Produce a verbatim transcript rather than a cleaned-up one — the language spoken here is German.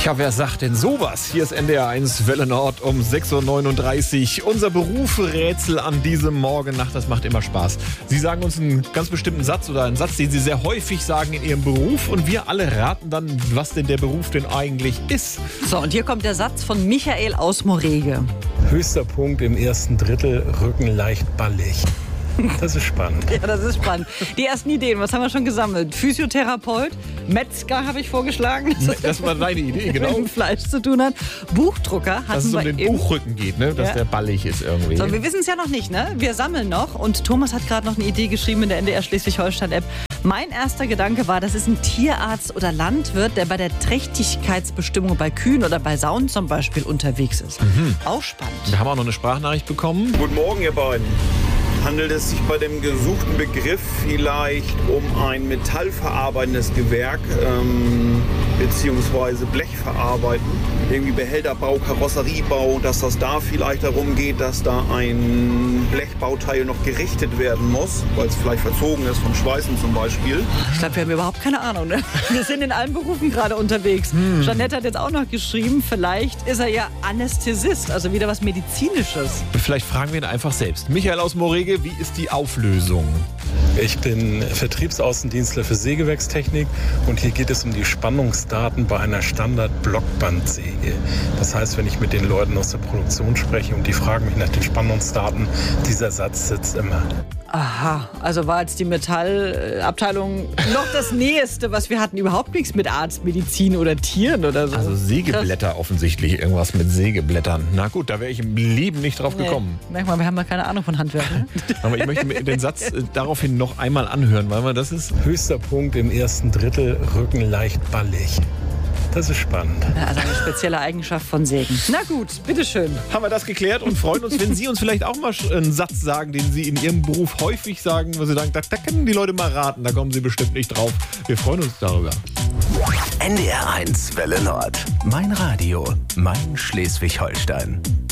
Ja, wer sagt denn sowas? Hier ist N D R eins Welle Nord um sechs Uhr neununddreißig. Unser Berufsrätsel an diesem Morgen. Ach, das macht immer Spaß. Sie sagen uns einen ganz bestimmten Satz oder einen Satz, den Sie sehr häufig sagen in Ihrem Beruf. Und wir alle raten dann, was denn der Beruf denn eigentlich ist. So, und hier kommt der Satz von Michael aus Morege. Höchster Punkt im ersten Drittel, Rücken leicht ballig. Das ist spannend. Ja, das ist spannend. Die ersten Ideen, was haben wir schon gesammelt? Physiotherapeut, Metzger habe ich vorgeschlagen. Das, das war deine Idee, genau. Mit dem Fleisch zu tun hat. Buchdrucker hatten Dass es um wir den eben. Buchrücken geht, ne? Dass Ja. der ballig ist irgendwie. So, wir wissen es ja noch nicht, ne? Wir sammeln noch. Und Thomas hat gerade noch eine Idee geschrieben in der N D R Schleswig-Holstein-App. Mein erster Gedanke war, das ist ein Tierarzt oder Landwirt, der bei der Trächtigkeitsbestimmung bei Kühen oder bei Sauen zum Beispiel unterwegs ist. Mhm. Auch spannend. Wir haben auch noch eine Sprachnachricht bekommen. Guten Morgen, ihr beiden. Handelt es sich bei dem gesuchten Begriff vielleicht um ein metallverarbeitendes Gewerk, ähm, beziehungsweise Blechverarbeiten? Irgendwie Behälterbau, Karosseriebau, dass das da vielleicht darum geht, dass da ein Blechbauteil noch gerichtet werden muss, weil es vielleicht verzogen ist vom Schweißen zum Beispiel. Ich glaube, wir haben überhaupt keine Ahnung. Ne? Wir sind in allen Berufen gerade unterwegs. Hm. Jeanette hat jetzt auch noch geschrieben, vielleicht ist er ja Anästhesist, also wieder was Medizinisches. Vielleicht fragen wir ihn einfach selbst. Michael aus Morege, wie ist die Auflösung? Ich bin Vertriebsaußendienstler für Sägewerkstechnik und hier geht es um die Spannungsdaten bei einer Standard-Blockbandsäge. Das heißt, wenn ich mit den Leuten aus der Produktion spreche und die fragen mich nach den Spannungsdaten, dieser Satz sitzt immer. Aha, also war jetzt die Metallabteilung noch das Nächste, was wir hatten. Überhaupt nichts mit Arzt, Medizin oder Tieren oder so. Also Sägeblätter offensichtlich, irgendwas mit Sägeblättern. Na gut, da wäre ich im Leben nicht drauf gekommen. Nee. Merk mal, wir haben ja keine Ahnung von Handwerk. Ne? Aber ich möchte mir den Satz äh, daraufhin noch einmal anhören, weil man das ist... Höchster Punkt im ersten Drittel, Rücken leicht ballig. Das ist spannend. Ja, also eine spezielle Eigenschaft von Sägen. Na gut, bitteschön. Haben wir das geklärt und freuen uns, wenn Sie uns vielleicht auch mal einen Satz sagen, den Sie in Ihrem Beruf häufig sagen, wo Sie sagen, da, da können die Leute mal raten, da kommen Sie bestimmt nicht drauf. Wir freuen uns darüber. N D R eins Welle Nord. Mein Radio, mein Schleswig-Holstein.